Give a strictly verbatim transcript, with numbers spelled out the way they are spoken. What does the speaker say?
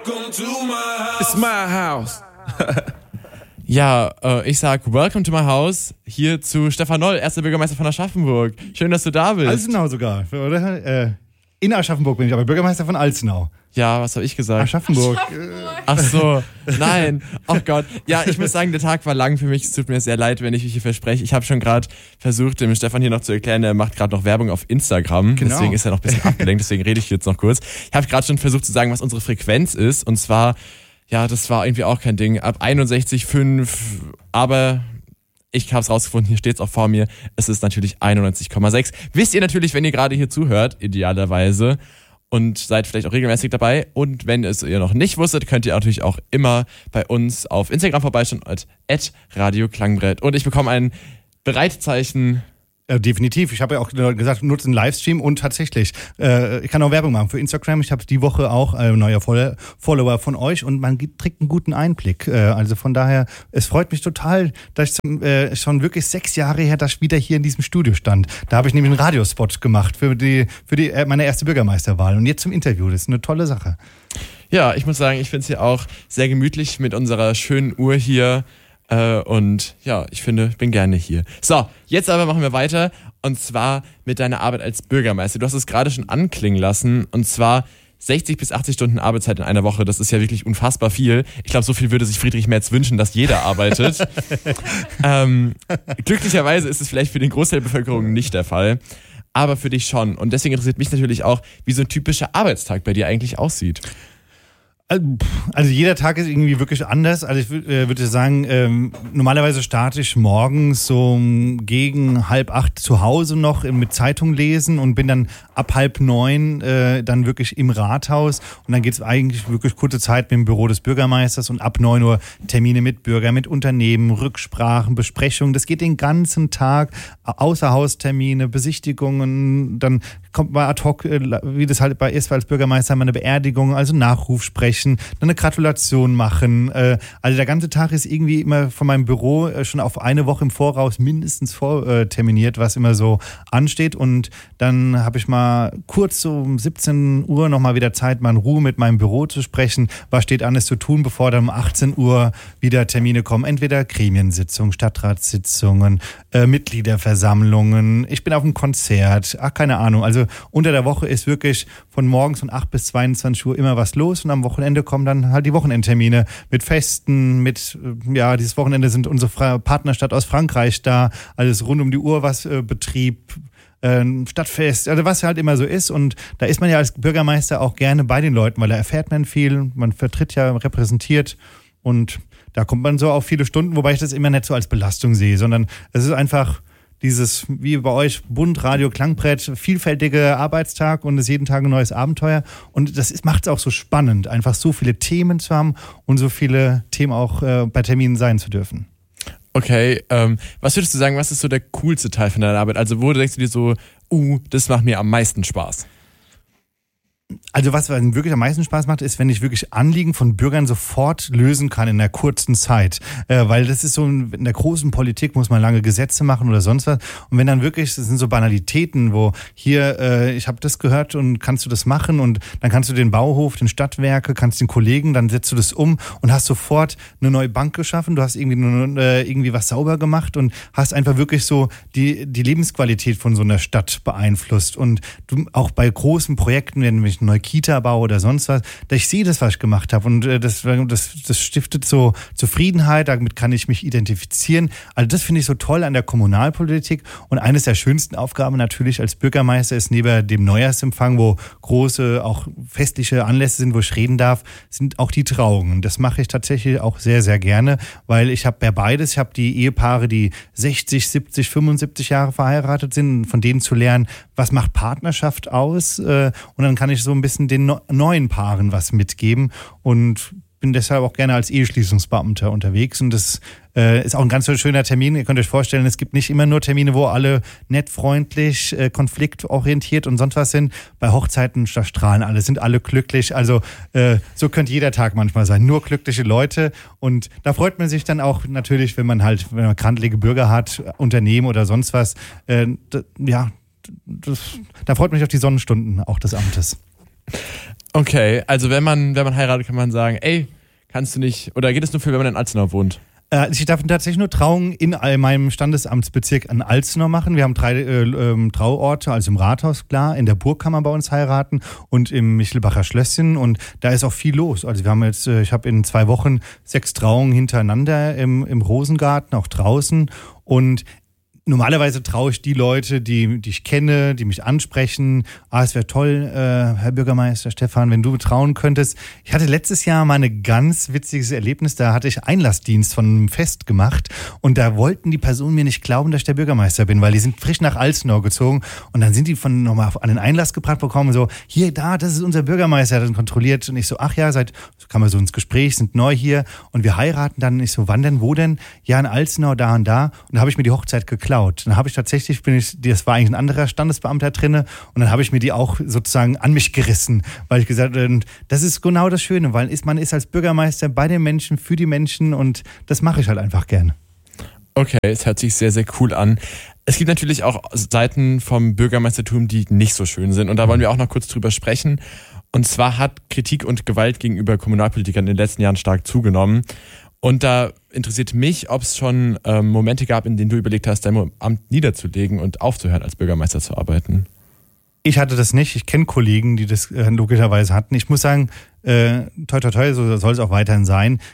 Welcome to my house. It's my house. Ja, äh, ich sag Welcome to my house hier zu Stefan Noll, erster Bürgermeister von Aschaffenburg. Schön, dass du da bist. Alzenau sogar, oder? Äh, in Aschaffenburg bin ich, aber Bürgermeister von Alzenau. Ja, was habe ich gesagt? Aschaffenburg. Ach so, nein. Oh Gott. Ja, ich muss sagen, der Tag war lang für mich. Es tut mir sehr leid, wenn ich mich hier verspreche. Ich habe schon gerade versucht, dem Stefan hier noch zu erklären, er macht gerade noch Werbung auf Instagram. Genau. Deswegen ist er noch ein bisschen abgelenkt, deswegen rede ich jetzt noch kurz. Ich habe gerade schon versucht zu sagen, was unsere Frequenz ist. Und zwar, ja, das war irgendwie auch kein Ding. Ab einundsechzig Komma fünf, aber ich habe es rausgefunden, hier steht es auch vor mir. Es ist natürlich einundneunzig Komma sechs. Wisst ihr natürlich, wenn ihr gerade hier zuhört, idealerweise. Und seid vielleicht auch regelmäßig dabei. Und wenn es ihr noch nicht wusstet, könnt ihr natürlich auch immer bei uns auf Instagram vorbeischauen, at Radio Klangbrett. Und ich bekomme ein Bereitzeichen. Ja, definitiv. Ich habe ja auch gesagt, nutzt einen Livestream und tatsächlich, äh, ich kann auch Werbung machen für Instagram. Ich habe die Woche auch ein neuer Follower von euch und man gibt, kriegt einen guten Einblick. Äh, also von daher, es freut mich total, dass ich zum, äh, schon wirklich sechs Jahre her, dass ich wieder hier in diesem Studio stand. Da habe ich nämlich einen Radiospot gemacht für die für die äh, meine erste Bürgermeisterwahl und jetzt zum Interview. Das ist eine tolle Sache. Ja, ich muss sagen, ich finde es hier auch sehr gemütlich mit unserer schönen Uhr hier. Und ja, ich finde, ich bin gerne hier. So, jetzt aber machen wir weiter und zwar mit deiner Arbeit als Bürgermeister. Du hast es gerade schon anklingen lassen und zwar sechzig bis achtzig Stunden Arbeitszeit in einer Woche. Das ist ja wirklich unfassbar viel. Ich glaube, so viel würde sich Friedrich Merz wünschen, dass jeder arbeitet. ähm, glücklicherweise ist es vielleicht für den Großteil der Bevölkerung nicht der Fall, aber für dich schon. Und deswegen interessiert mich natürlich auch, wie so ein typischer Arbeitstag bei dir eigentlich aussieht. Also jeder Tag ist irgendwie wirklich anders. Also ich äh, würde sagen, ähm, normalerweise starte ich morgens so gegen halb acht zu Hause noch mit Zeitung lesen und bin dann ab halb neun äh, dann wirklich im Rathaus. Und dann geht es eigentlich wirklich kurze Zeit mit dem Büro des Bürgermeisters und ab neun Uhr Termine mit Bürgern, mit Unternehmen, Rücksprachen, Besprechungen. Das geht den ganzen Tag. Außerhaustermine, Besichtigungen, dann kommt mal ad hoc, wie das halt bei ist, als Bürgermeister mal eine Beerdigung, also Nachruf sprechen, dann eine Gratulation machen. Also der ganze Tag ist irgendwie immer von meinem Büro schon auf eine Woche im Voraus mindestens vorterminiert, was immer so ansteht. Und dann habe ich mal kurz so um siebzehn Uhr nochmal wieder Zeit, mal in Ruhe mit meinem Büro zu sprechen. Was steht alles zu tun, bevor dann um achtzehn Uhr wieder Termine kommen? Entweder Gremiensitzungen, Stadtratssitzungen, äh, Mitgliederversammlungen. Ich bin auf einem Konzert. Ach, keine Ahnung. Also unter der Woche ist wirklich von morgens von acht bis zweiundzwanzig Uhr immer was los und am Wochenende kommen dann halt die Wochenendtermine mit Festen, mit, ja, dieses Wochenende sind unsere Partnerstadt aus Frankreich da, alles rund um die Uhr, was äh, Betrieb, äh, Stadtfest, also was halt immer so ist und da ist man ja als Bürgermeister auch gerne bei den Leuten, weil da erfährt man viel, man vertritt ja, repräsentiert und da kommt man so auf viele Stunden, wobei ich das immer nicht so als Belastung sehe, sondern es ist einfach dieses, wie bei euch, Bund, Radio, Klangbrett, vielfältiger Arbeitstag und es ist jeden Tag ein neues Abenteuer. Und das macht es auch so spannend, einfach so viele Themen zu haben und so viele Themen auch äh, bei Terminen sein zu dürfen. Okay, ähm, was würdest du sagen, was ist so der coolste Teil von deiner Arbeit? Also wo denkst du dir so, uh, das macht mir am meisten Spaß? Also was wirklich am meisten Spaß macht, ist, wenn ich wirklich Anliegen von Bürgern sofort lösen kann in einer kurzen Zeit. Äh, weil das ist so, in der großen Politik muss man lange Gesetze machen oder sonst was. Und wenn dann wirklich, das sind so Banalitäten, wo hier, äh, ich habe das gehört und kannst du das machen und dann kannst du den Bauhof, den Stadtwerke, kannst den Kollegen, dann setzt du das um und hast sofort eine neue Bank geschaffen. Du hast irgendwie, äh, irgendwie was sauber gemacht und hast einfach wirklich so die, die Lebensqualität von so einer Stadt beeinflusst. Und du auch bei großen Projekten, wenn ich eine neue Kita baue oder sonst was, dass ich sehe das, was ich gemacht habe und das, das, das stiftet so Zufriedenheit, damit kann ich mich identifizieren. Also das finde ich so toll an der Kommunalpolitik und eines der schönsten Aufgaben natürlich als Bürgermeister ist neben dem Neujahrsempfang, wo große, auch festliche Anlässe sind, wo ich reden darf, sind auch die Trauungen. Das mache ich tatsächlich auch sehr, sehr gerne, weil ich habe ja beides. Ich habe die Ehepaare, die sechzig, siebzig, fünfundsiebzig Jahre verheiratet sind, von denen zu lernen, was macht Partnerschaft aus und dann kann ich so ein bisschen den neuen Paaren was mitgeben und bin deshalb auch gerne als Eheschließungsbeamter unterwegs und das äh, ist auch ein ganz so schöner Termin. Ihr könnt euch vorstellen, es gibt nicht immer nur Termine, wo alle nett, freundlich, äh, konfliktorientiert und sonst was sind. Bei Hochzeiten, da strahlen alle, sind alle glücklich. Also äh, so könnte jeder Tag manchmal sein. Nur glückliche Leute und da freut man sich dann auch natürlich, wenn man halt, wenn man krantige Bürger hat, Unternehmen oder sonst was. Äh, d- ja, das, da freut mich auf die Sonnenstunden auch des Amtes. Okay, also wenn man, wenn man heiratet, kann man sagen, ey, kannst du nicht, oder geht es nur für, wenn man in Alzenau wohnt? Ich darf tatsächlich nur Trauungen in meinem Standesamtsbezirk in Alzenau machen. Wir haben drei äh, ähm, Trauorte, also im Rathaus, klar, in der Burg kann man bei uns heiraten und im Michelbacher Schlösschen und da ist auch viel los. Also wir haben jetzt, äh, ich habe in zwei Wochen sechs Trauungen hintereinander im, im Rosengarten, auch draußen und normalerweise traue ich die Leute, die, die ich kenne, die mich ansprechen. Ah, es wäre toll, äh, Herr Bürgermeister Stefan, wenn du trauen könntest. Ich hatte letztes Jahr mal ein ganz witziges Erlebnis. Da hatte ich Einlassdienst von einem Fest gemacht und da wollten die Personen mir nicht glauben, dass ich der Bürgermeister bin, weil die sind frisch nach Alzenau gezogen und dann sind die von nochmal an den Einlass gebracht bekommen, so, hier, da, das ist unser Bürgermeister, der hat das kontrolliert. Und ich so, ach ja, seit, so kam man so ins Gespräch, sind neu hier und wir heiraten dann. Und ich so, wann denn, wo denn? Ja, in Alzenau, da und da. Und da habe ich mir die Hochzeit geklaut. Dann habe ich tatsächlich, bin ich, das war eigentlich ein anderer Standesbeamter drinne und dann habe ich mir die auch sozusagen an mich gerissen, weil ich gesagt habe, das ist genau das Schöne, weil man ist als Bürgermeister bei den Menschen, für die Menschen und das mache ich halt einfach gerne. Okay, es hört sich sehr, sehr cool an. Es gibt natürlich auch Seiten vom Bürgermeistertum, die nicht so schön sind und da wollen wir auch noch kurz drüber sprechen. Und zwar hat Kritik und Gewalt gegenüber Kommunalpolitikern in den letzten Jahren stark zugenommen. Und da interessiert mich, ob es schon ähm, Momente gab, in denen du überlegt hast, dein Amt niederzulegen und aufzuhören, als Bürgermeister zu arbeiten. Ich hatte das nicht. Ich kenne Kollegen, die das äh, logischerweise hatten. Ich muss sagen, äh, toi toi toi, so soll es auch weiterhin sein.